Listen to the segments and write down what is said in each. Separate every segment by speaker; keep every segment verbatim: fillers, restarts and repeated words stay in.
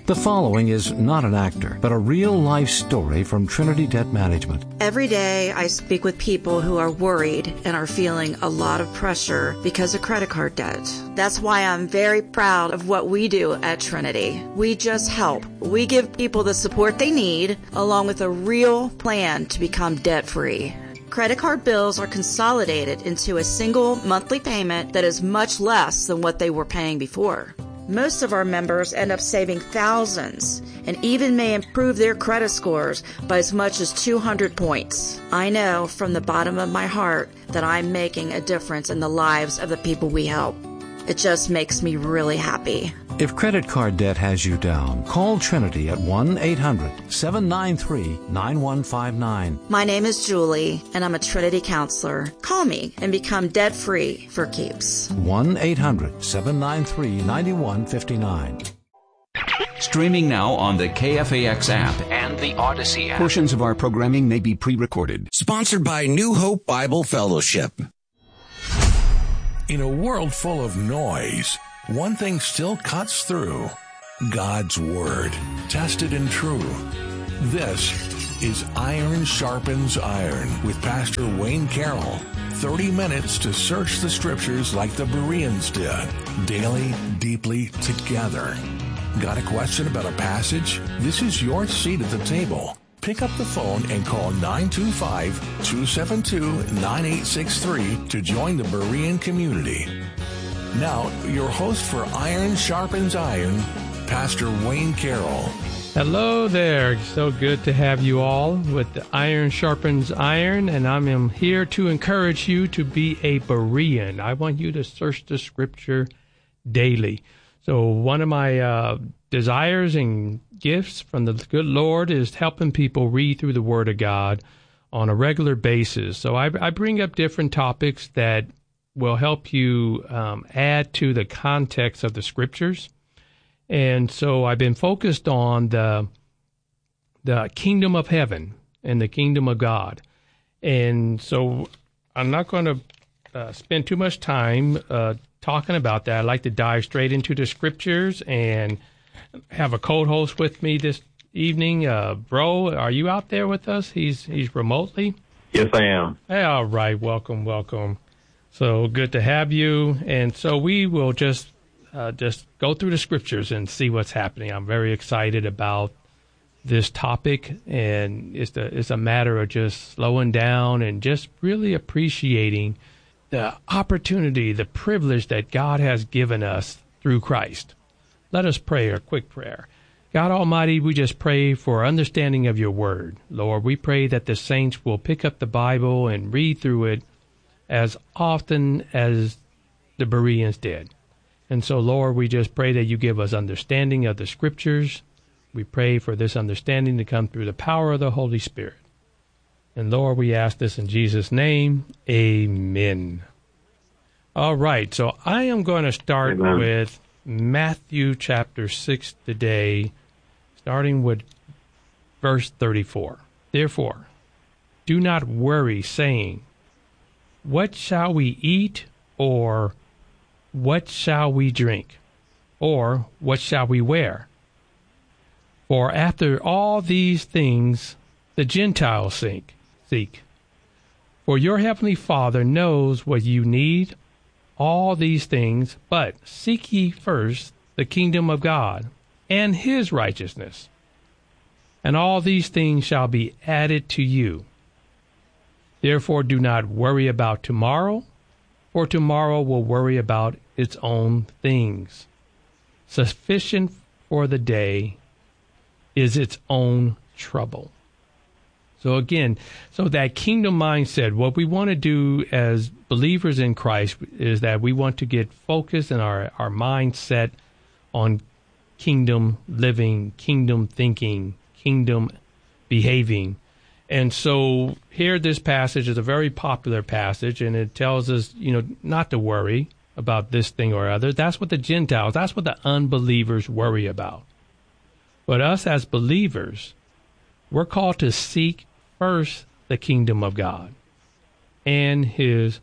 Speaker 1: The following is not an actor, but a real-life story from Trinity Debt Management.
Speaker 2: Every day I speak with people who are worried and are feeling a lot of pressure because of credit card debt. That's why I'm very proud of what we do at Trinity. We just help. We give people the support they need, along with a real plan to become debt-free. Credit card bills are consolidated into a single monthly payment that is much less than what they were paying before. Most of our members end up saving thousands and even may improve their credit scores by as much as two hundred points. I know from the bottom of my heart that I'm making a difference in the lives of the people we help. It just makes me really happy.
Speaker 1: If credit card debt has you down, call Trinity at one eight hundred seven nine three nine one five nine.
Speaker 2: My name is Julie, and I'm a Trinity counselor. Call me and become debt-free for keeps.
Speaker 1: one eight hundred seven nine three nine one five nine.
Speaker 3: Streaming now on the K F A X app and the Odyssey app. Portions of our programming may be pre-recorded.
Speaker 4: Sponsored by New Hope Bible Fellowship.
Speaker 5: In a world full of noise, one thing still cuts through: God's Word, tested and true. This is Iron Sharpens Iron with Pastor Wayne Carroll. thirty minutes to search the Scriptures like the Bereans did, daily, deeply, together. Got a question about a passage? This is your seat at the table. Pick up the phone and call nine two five, two seven two, nine eight six three to join the Berean community. Now, your host for Iron Sharpens Iron, Pastor Wayne Carroll.
Speaker 6: Hello there. So good to have you all with the Iron Sharpens Iron, and I am here to encourage you to be a Berean. I want you to search the Scripture daily. So one of my uh, desires and gifts from the good Lord is helping people read through the Word of God on a regular basis. So I, I bring up different topics that will help you um, add to the context of the Scriptures. And so I've been focused on the the kingdom of heaven and the kingdom of God. And so I'm not going to uh, spend too much time uh, talking about that. I'd like to dive straight into the Scriptures and have a co-host with me this evening. Uh, bro, are you out there with us? He's he's remotely?
Speaker 7: Yes, I am.
Speaker 6: Hey, all right. Welcome, welcome. So good to have you. And so we will just uh, just go through the Scriptures and see what's happening. I'm very excited about this topic, and it's a, it's a matter of just slowing down and just really appreciating the opportunity, the privilege that God has given us through Christ. Let us pray a quick prayer. God Almighty, we just pray for understanding of your word. Lord, we pray that the saints will pick up the Bible and read through it as often as the Bereans did. And so, Lord, we just pray that you give us understanding of the Scriptures. We pray for this understanding to come through the power of the Holy Spirit. And, Lord, we ask this in Jesus' name. Amen. All right, so I am going to start Amen. with Matthew chapter six today, starting with verse thirty-four. Therefore, do not worry, saying, what shall we eat, or what shall we drink, or what shall we wear? For after all these things the Gentiles seek. seek. For your heavenly Father knows what you need, all these things, but seek ye first the kingdom of God and his righteousness, and all these things shall be added to you. Therefore do not worry about tomorrow, for tomorrow will worry about its own things. Sufficient for the day is its own trouble. So again, so that kingdom mindset, what we want to do as believers in Christ is that we want to get focused in our, our mindset on kingdom living, kingdom thinking, kingdom behaving. And so here this passage is a very popular passage, and it tells us, you know, not to worry about this thing or other. That's what the Gentiles, that's what the unbelievers worry about. But us as believers, we're called to seek first the kingdom of God and his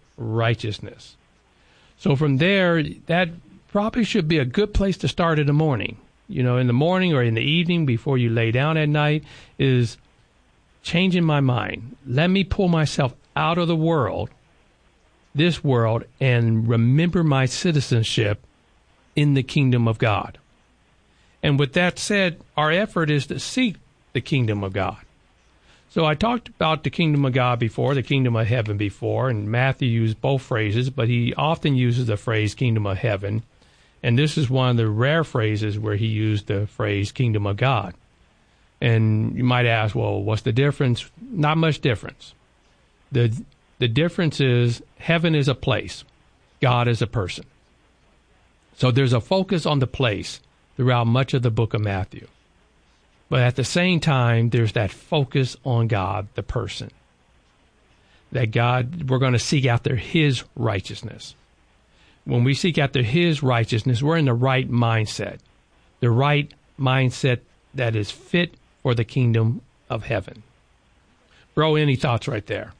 Speaker 6: righteousness. So from there, that probably should be a good place to start in the morning. you know, in the morning or in the evening before you lay down at night is changing my mind. Let me pull myself out of the world, this world, and remember my citizenship in the kingdom of God. And with that said, our effort is to seek the kingdom of God. So I talked about the kingdom of God before, the kingdom of heaven before, and Matthew used both phrases, but he often uses the phrase kingdom of heaven. And this is one of the rare phrases where he used the phrase kingdom of God. And you might ask, well, what's the difference? Not much difference. The the difference is heaven is a place. God is a person. So there's a focus on the place throughout much of the book of Matthew. But at the same time, there's that focus on God, the person. That God, we're going to seek after his righteousness. When we seek after his righteousness, we're in the right mindset. The right mindset that is fit for the kingdom of heaven. Bro, any thoughts right there?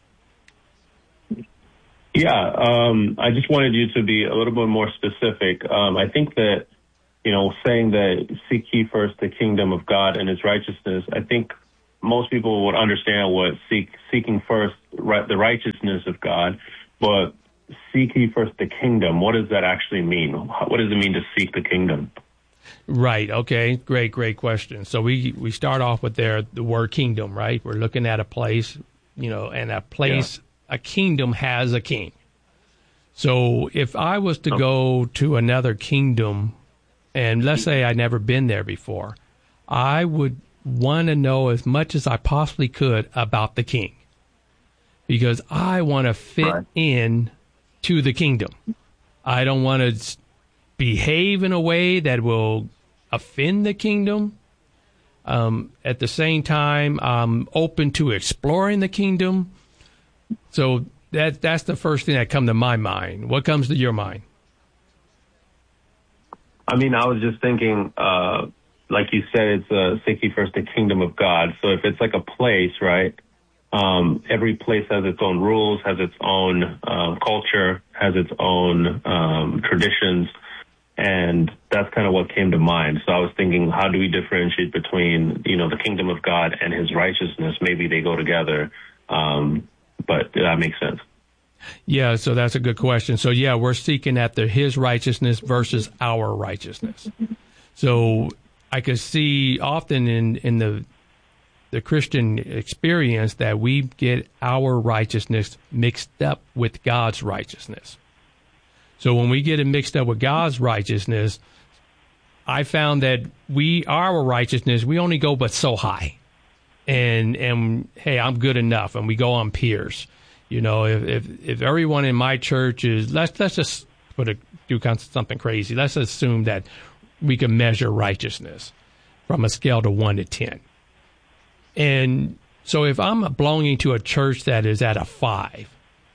Speaker 7: Yeah, um, I just wanted you to be a little bit more specific. Um, I think that, you know, saying that seek ye first the kingdom of God and his righteousness, I think most people would understand what seek, seeking first right, the righteousness of God, but seek ye first the kingdom. What does that actually mean? What does it mean to seek the kingdom?
Speaker 6: Right. Okay. Great, great question. So we, we start off with there, the word kingdom, right? We're looking at a place, you know, and a place, yeah. A kingdom has a king. So if I was to oh. go to another kingdom, and let's say I'd never been there before, I would want to know as much as I possibly could about the king, because I want to fit right. in to the kingdom. I don't want to behave in a way that will offend the kingdom. Um, at the same time, I'm open to exploring the kingdom. So that that's the first thing that comes to my mind. What comes to your mind?
Speaker 7: I mean, I was just thinking, uh, like you said, it's uh, seek ye first the kingdom of God. So if it's like a place, right, um, every place has its own rules, has its own um, culture, has its own um, traditions. And that's kind of what came to mind. So I was thinking, how do we differentiate between, you know, the kingdom of God and his righteousness? Maybe they go together. Um, but that makes sense.
Speaker 6: Yeah, so that's a good question. So, yeah, we're seeking after his righteousness versus our righteousness. So I could see often in, in the the Christian experience that we get our righteousness mixed up with God's righteousness. So when we get it mixed up with God's righteousness, I found that we, our righteousness, we only go but so high. And, and hey, I'm good enough. And we go on peers. You know, if, if, if everyone in my church is, let's, let's just put a, do something crazy. Let's assume that we can measure righteousness from a scale to one to ten. And so if I'm belonging to a church that is at a five,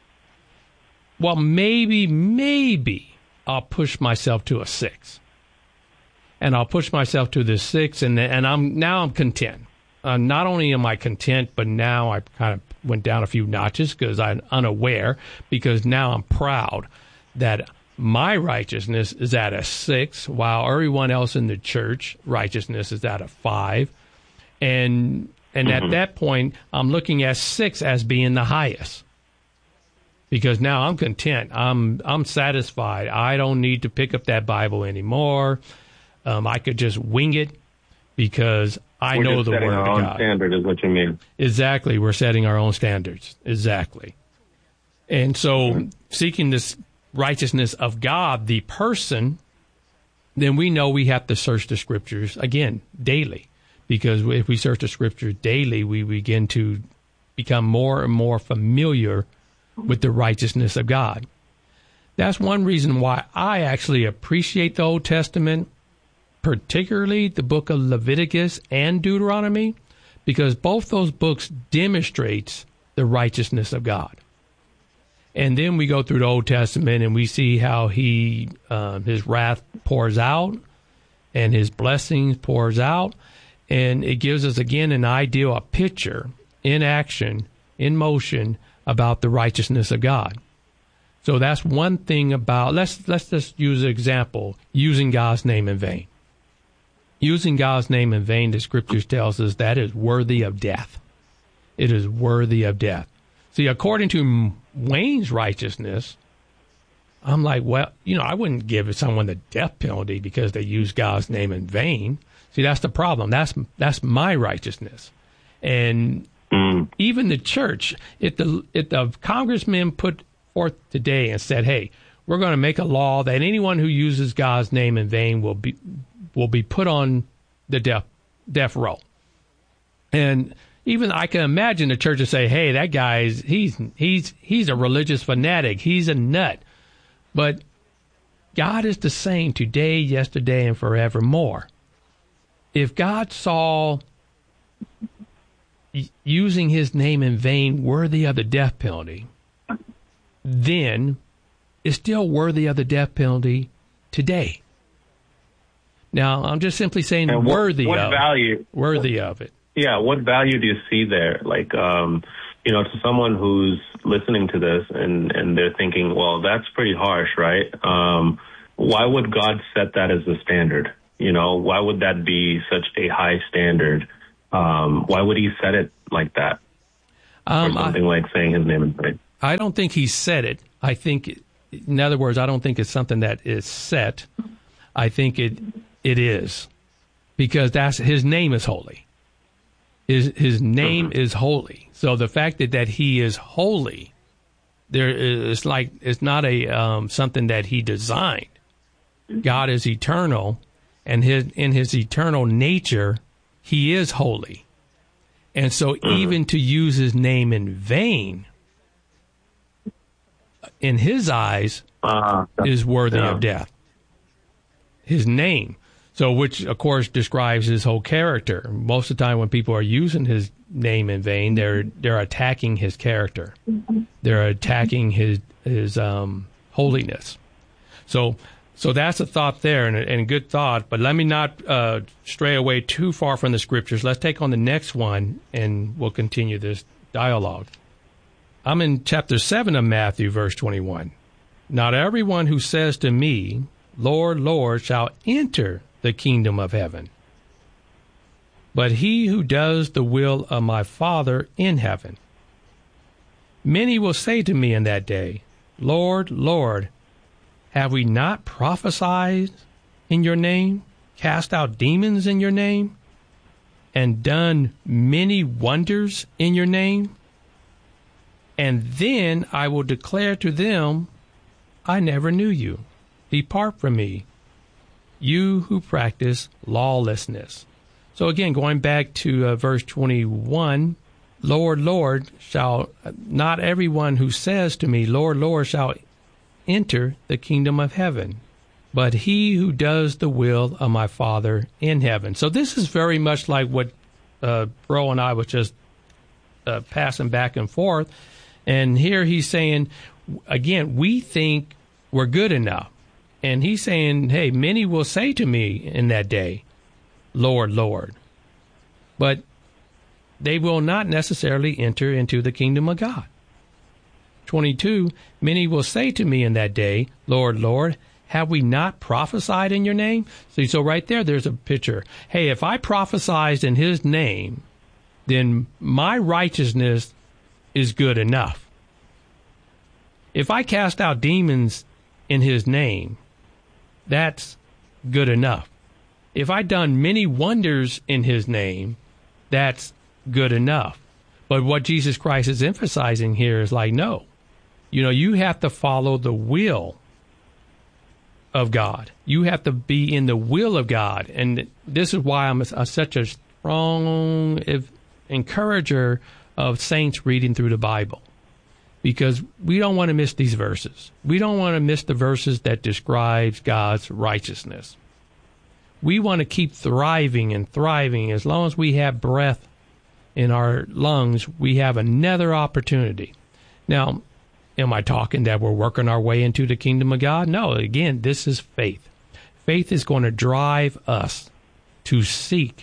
Speaker 6: well, maybe, maybe I'll push myself to a six. And I'll push myself to the six, and and I'm now I'm content. Uh, not only am I content, but now I kind of went down a few notches because I'm unaware, because now I'm proud that my righteousness is at a six, while everyone else in the church righteousness is at a five. And and mm-hmm. at that point, I'm looking at six as being the highest. Because now I'm content. I'm I'm satisfied. I don't need to pick up that Bible anymore. Um, I could just wing it because I
Speaker 7: We're
Speaker 6: know
Speaker 7: just
Speaker 6: the
Speaker 7: setting
Speaker 6: Word
Speaker 7: our
Speaker 6: of
Speaker 7: own
Speaker 6: God.
Speaker 7: Standard is what you mean.
Speaker 6: Exactly. We're setting our own standards. Exactly. And so mm-hmm. seeking this righteousness of God, the person, then we know we have to search the Scriptures, again, daily. Because if we search the Scriptures daily, we begin to become more and more familiar with the righteousness of God. That's one reason why I actually appreciate the Old Testament, particularly the book of Leviticus and Deuteronomy, because both those books demonstrates the righteousness of God. And then we go through the Old Testament and we see how he, uh, his wrath pours out and his blessings pours out. And it gives us, again, an idea, a picture in action, in motion, about the righteousness of God. So that's one thing about, let's let's just use an example, using God's name in vain. Using God's name in vain, the scriptures tells us that is worthy of death. It is worthy of death. See, according to Wayne's righteousness, I'm like, well, you know, I wouldn't give someone the death penalty because they use God's name in vain. See, that's the problem. That's that's my righteousness. And mm. even the church, if the if the congressman put forth today and said, hey, we're going to make a law that anyone who uses God's name in vain will be will be put on the death death row. And even I can imagine the church would say, hey, that guy's he's he's he's a religious fanatic. He's a nut. But God is the same today, yesterday, and forevermore. If God saw using his name in vain worthy of the death penalty, then it's still worthy of the death penalty today. Now, I'm just simply saying
Speaker 7: and what,
Speaker 6: worthy
Speaker 7: what
Speaker 6: of
Speaker 7: value,
Speaker 6: worthy of it.
Speaker 7: Yeah, what value do you see there? Like, um, you know, to someone who's listening to this and, and they're thinking, well, that's pretty harsh, right? Um, why would God set that as the standard? You know, why would that be such a high standard? Um, why would he set it like that?
Speaker 6: Um,
Speaker 7: or something I, like saying his name in vain?
Speaker 6: I don't think he said it. I think, in other words, I don't think it's something that is set. I think it it is, because that's his name is holy. His his name mm-hmm. is holy. So the fact that, that he is holy, there is like it's not a um, something that he designed. God is eternal, and his in his eternal nature, he is holy. And so mm-hmm. even to use his name in vain, in his eyes, uh, is worthy yeah. of death. His name. So, which, of course, describes his whole character. Most of the time when people are using his name in vain, they're they're attacking his character. They're attacking his his um, holiness. So so that's a thought there, and a, and a good thought. But let me not uh, stray away too far from the scriptures. Let's take on the next one, and we'll continue this dialogue. I'm in chapter seven of Matthew, verse twenty-one. Not everyone who says to me, Lord, Lord, shall enter the kingdom of heaven, but he who does the will of my Father in heaven. Many will say to me in that day, Lord, Lord, have we not prophesied in your name, cast out demons in your name, and done many wonders in your name? And then I will declare to them, I never knew you. Depart from me, you who practice lawlessness. So again, going back to uh, verse twenty-one, Lord, Lord, shall not everyone who says to me, Lord, Lord, shall enter the kingdom of heaven, but he who does the will of my Father in heaven. So this is very much like what uh, Bro and I was just uh, passing back and forth. And here he's saying, again, we think we're good enough. And he's saying, hey, many will say to me in that day, Lord, Lord. But they will not necessarily enter into the kingdom of God. twenty-two, many will say to me in that day, Lord, Lord, have we not prophesied in your name? See, so right there, there's a picture. Hey, if I prophesied in his name, then my righteousness is good enough. If I cast out demons in his name, that's good enough. If I done many wonders in his name, that's good enough. But what Jesus Christ is emphasizing here is like, no, you know, you have to follow the will of God. You have to be in the will of God. And this is why I'm a, a, such a strong if, encourager of saints reading through the Bible. Because we don't want to miss these verses. We don't want to miss the verses that describes God's righteousness. We want to keep thriving and thriving. As long as we have breath in our lungs, we have another opportunity. Now, am I talking that we're working our way into the kingdom of God? No, again, this is faith. Faith is going to drive us to seek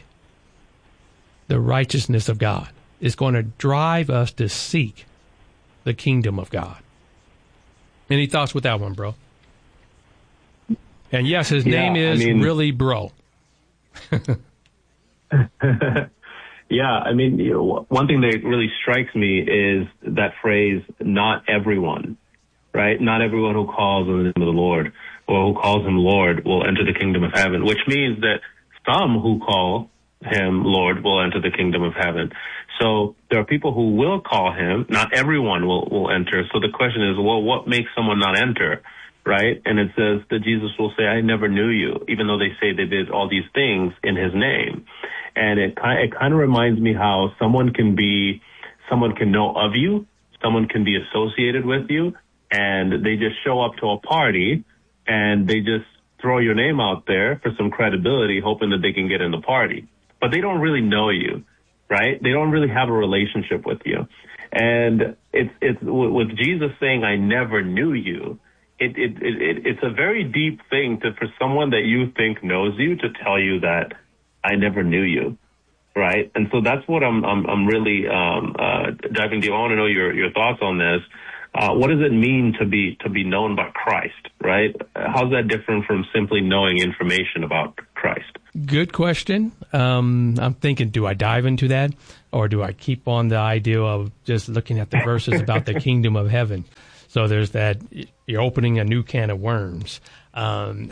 Speaker 6: the righteousness of God. It's going to drive us to seek the kingdom of God. Any thoughts with that one, bro? And yes, his
Speaker 7: yeah,
Speaker 6: name is
Speaker 7: I mean,
Speaker 6: really Bro.
Speaker 7: Yeah, I mean, you know, one thing that really strikes me is that phrase, not everyone, right? Not everyone who calls on the name of the Lord or who calls him Lord will enter the kingdom of heaven, which means that some who call him Lord will enter the kingdom of heaven. So there are people who will call him. Not everyone will, will enter. So the question is, well, what makes someone not enter, right? And it says that Jesus will say, I never knew you, even though they say they did all these things in his name. And it, it kind of reminds me how someone can be, someone can know of you, someone can be associated with you, and they just show up to a party and they just throw your name out there for some credibility, hoping that they can get in the party. But they don't really know you, right? They don't really have a relationship with you. And it's, it's with Jesus saying, I never knew you. It, it, it, it's a very deep thing to, for someone that you think knows you to tell you that I never knew you, right? And so that's what I'm I'm, I'm really um, uh, diving deep. I want to know your, your thoughts on this. Uh, what does it mean to be to be known by Christ, right? How's that different from simply knowing information about Christ?
Speaker 6: Good question. Um, I'm thinking, do I dive into that, or do I keep on the idea of just looking at the verses about the kingdom of heaven? So there's that, you're opening a new can of worms. Um,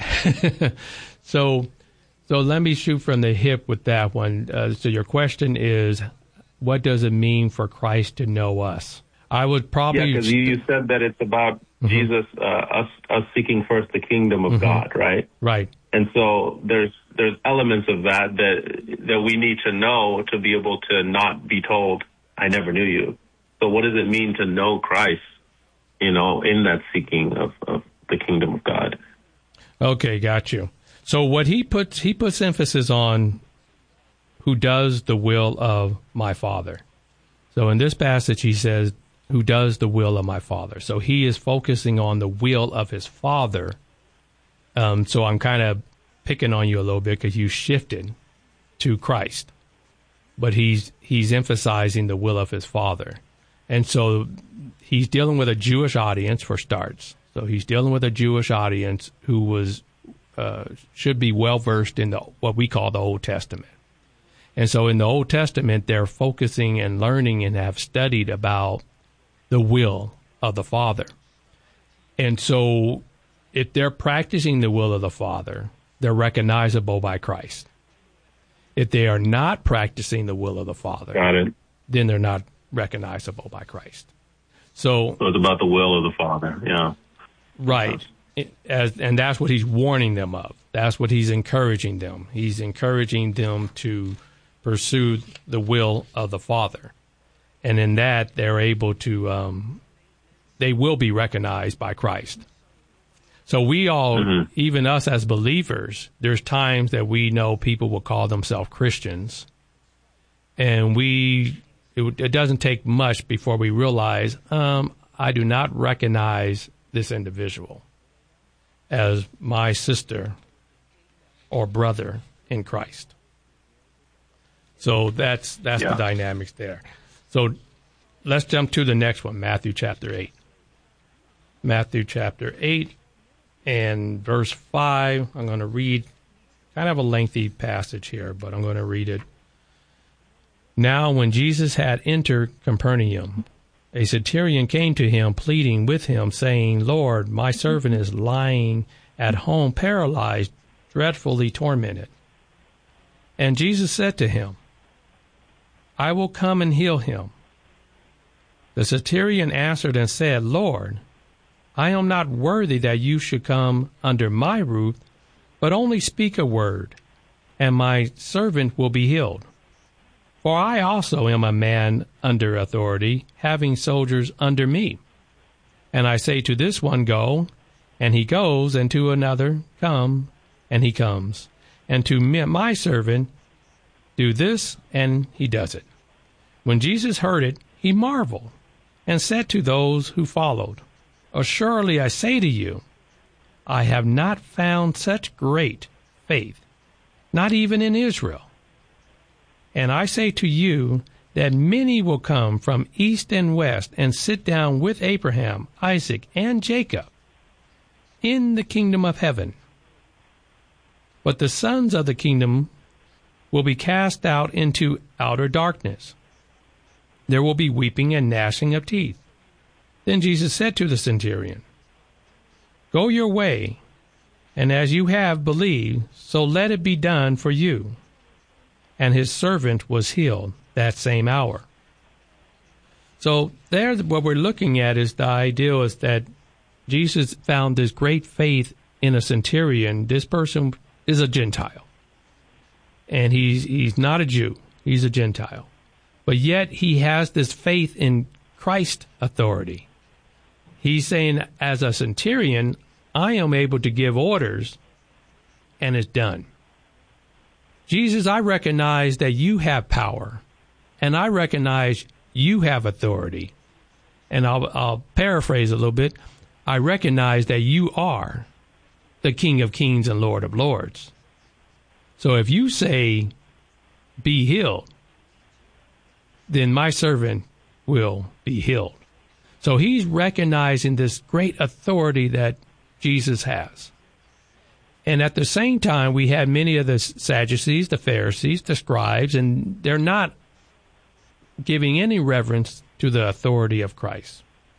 Speaker 6: so... So let me shoot from the hip with that one. Uh, so your question is, what does it mean for Christ to know us? I would probably...
Speaker 7: Yeah, because you, you said that it's about mm-hmm. Jesus, uh, us, us seeking first the kingdom of mm-hmm. God, right?
Speaker 6: Right.
Speaker 7: And so there's there's elements of that, that that we need to know to be able to not be told, I never knew you. So what does it mean to know Christ, you know, in that seeking of, of the kingdom of God?
Speaker 6: Okay, got you. So what he puts, he puts emphasis on who does the will of my Father. So in this passage, he says, who does the will of my Father. So he is focusing on the will of his Father. Um, so I'm kind of picking on you a little bit because you shifted to Christ. But he's he's emphasizing the will of his Father. And so he's dealing with a Jewish audience for starts. So he's dealing with a Jewish audience who was Uh, should be well-versed in the what we call the Old Testament. And so in the Old Testament, they're focusing and learning and have studied about the will of the Father. And so if they're practicing the will of the Father, they're recognizable by Christ. If they are not practicing the will of the Father,
Speaker 7: Got it.
Speaker 6: then they're not recognizable by Christ. So,
Speaker 7: so it's about the will of the Father, yeah.
Speaker 6: Right. As, and that's what he's warning them of. That's what he's encouraging them. He's encouraging them to pursue the will of the Father. And in that, they're able to, um, they will be recognized by Christ. So we all, mm-hmm. even us as believers, there's times that we know people will call themselves Christians. And we, it, it doesn't take much before we realize, um, I do not recognize this individual as my sister or brother in Christ. So that's that's yeah. the dynamics there. So let's jump to the next one, Matthew chapter eight. Matthew chapter eight and verse five. I'm going to read kind of a lengthy passage here, but I'm going to read it. Now when Jesus had entered Capernaum, a centurion came to him, pleading with him, saying, Lord, my servant is lying at home, paralyzed, dreadfully tormented. And Jesus said to him, I will come and heal him. The centurion answered and said, Lord, I am not worthy that you should come under my roof, but only speak a word, and my servant will be healed. For I also am a man under authority, having soldiers under me. And I say to this one, go, and he goes, and to another, come, and he comes. And to me, my servant, do this, and he does it. When Jesus heard it, he marveled, and said to those who followed, Assuredly I say to you, I have not found such great faith, not even in Israel. And I say to you that many will come from east and west and sit down with Abraham, Isaac, and Jacob in the kingdom of heaven. But the sons of the kingdom will be cast out into outer darkness. There will be weeping and gnashing of teeth. Then Jesus said to the centurion, Go your way, and as you have believed, so let it be done for you. And his servant was healed that same hour. So there, what we're looking at is the idea is that Jesus found this great faith in a centurion. This person is a Gentile, and he's he's not a Jew. He's a Gentile. But yet he has this faith in Christ's authority. He's saying, as a centurion, I am able to give orders, and it's done. Jesus, I recognize that you have power, and I recognize you have authority. And I'll, I'll paraphrase a little bit. I recognize that you are the King of Kings and Lord of Lords. So if you say, be healed, then my servant will be healed. So he's recognizing this great authority that Jesus has. And at the same time, we had many of the Sadducees, the Pharisees, the scribes, and they're not giving any reverence to the authority of Christ.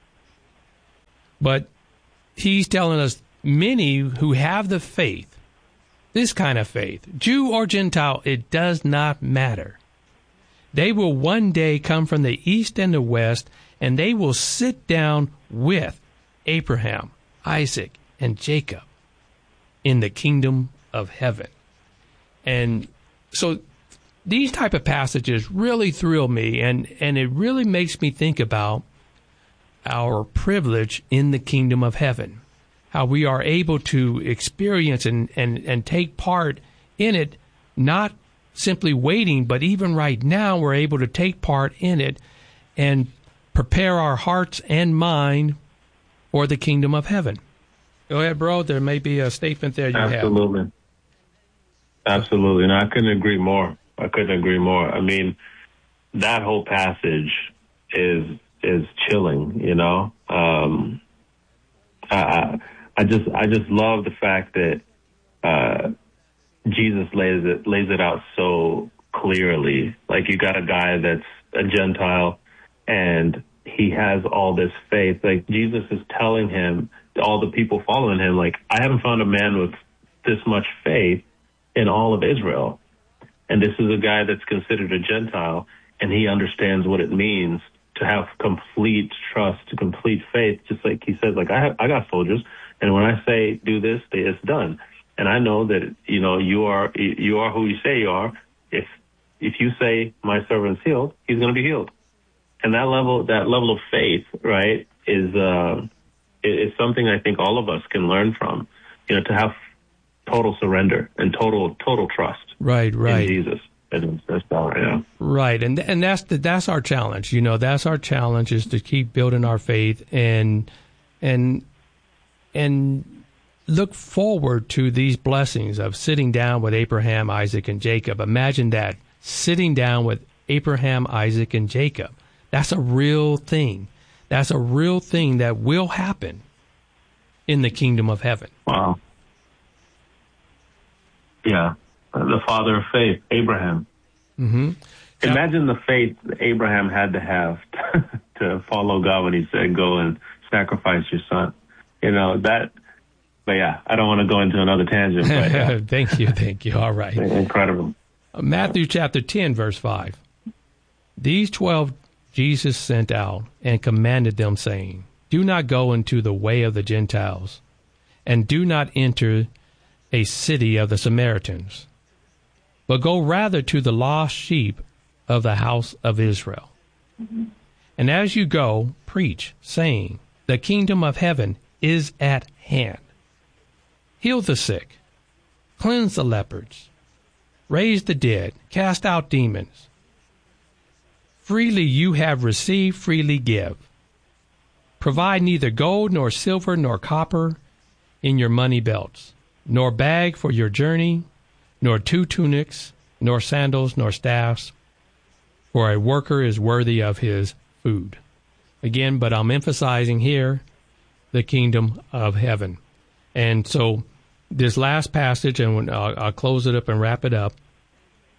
Speaker 6: But he's telling us many who have the faith, this kind of faith, Jew or Gentile, it does not matter. They will one day come from the east and the west, and they will sit down with Abraham, Isaac, and Jacob in the kingdom of heaven. And so these type of passages really thrill me, and, and it really makes me think about our privilege in the kingdom of heaven, how we are able to experience and, and, and take part in it, not simply waiting, but even right now we're able to take part in it and prepare our hearts and mind for the kingdom of heaven. Go ahead, bro. There may be a statement there you
Speaker 7: Absolutely.
Speaker 6: have.
Speaker 7: Absolutely. Absolutely. And I couldn't agree more. I couldn't agree more. I mean, that whole passage is is chilling, you know. Um, I, I just I just love the fact that uh, Jesus lays it lays it out so clearly. Like, you got a guy that's a Gentile, and he has all this faith. Like, Jesus is telling him, all the people following him, like, I haven't found a man with this much faith in all of Israel. And this is a guy that's considered a Gentile, and he understands what it means to have complete trust, complete faith. Just like he says, like, I have, I got soldiers, and when I say do this, it's done. And I know that, you know, you are you are who you say you are. If if you say my servant's healed, he's going to be healed. And that level that level of faith, right, is uh, is something I think all of us can learn from. You know, to have total surrender and total total trust.
Speaker 6: Right, right.
Speaker 7: In Jesus. And that's all, yeah.
Speaker 6: Right, and and that's the, that's our challenge. You know, that's our challenge, is to keep building our faith and and and look forward to these blessings of sitting down with Abraham, Isaac, and Jacob. Imagine that, sitting down with Abraham, Isaac, and Jacob. That's a real thing. That's a real thing that will happen in the kingdom of heaven.
Speaker 7: Wow. Yeah. The father of faith, Abraham.
Speaker 6: Mm-hmm.
Speaker 7: Imagine the faith that Abraham had to have to follow God when he said, go and sacrifice your son. You know, that, but yeah, I don't want to go into another tangent. But yeah.
Speaker 6: Thank you, thank you. All right.
Speaker 7: Incredible.
Speaker 6: Matthew chapter ten, verse five. These twelve Jesus sent out and commanded them, saying, do not go into the way of the Gentiles, and do not enter a city of the Samaritans, but go rather to the lost sheep of the house of Israel. Mm-hmm. And as you go, preach, saying, the kingdom of heaven is at hand. Heal the sick, cleanse the lepers, raise the dead, cast out demons. Freely you have received, freely give. Provide neither gold nor silver nor copper in your money belts, nor bag for your journey, nor two tunics, nor sandals, nor staffs, for a worker is worthy of his food. Again, but I'm emphasizing here the kingdom of heaven. And so this last passage, and when I'll, I'll close it up and wrap it up,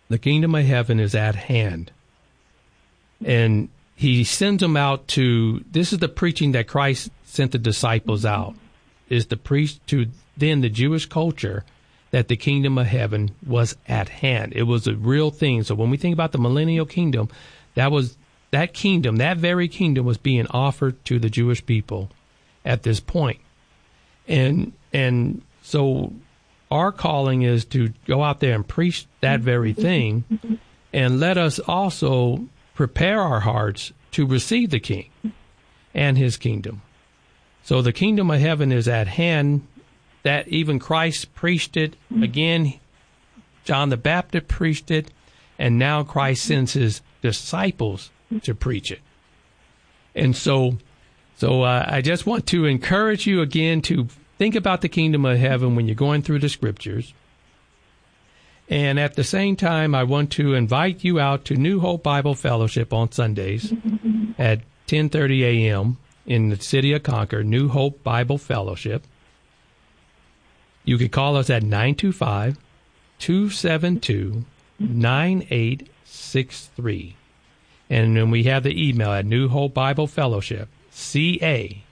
Speaker 6: The kingdom of heaven is at hand. And he sends them out to, this is the preaching that Christ sent the disciples out, is to preach to then the Jewish culture that the kingdom of heaven was at hand. It was a real thing. So when we think about the millennial kingdom, that was that kingdom, that very kingdom was being offered to the Jewish people at this point. And and so our calling is to go out there and preach that very thing, and let us also prepare our hearts to receive the King and his kingdom. So the kingdom of heaven is at hand. That even Christ preached it. Again, John the Baptist preached it. And now Christ sends his disciples to preach it. And so so uh, I just want to encourage you again to think about the kingdom of heaven when you're going through the scriptures. And at the same time, I want to invite you out to New Hope Bible Fellowship on Sundays at ten thirty a.m. in the city of Concord, New Hope Bible Fellowship. You can call us at nine two five, two seven two, nine eight six three. And then we have the email at New Hope Bible Fellowship, C A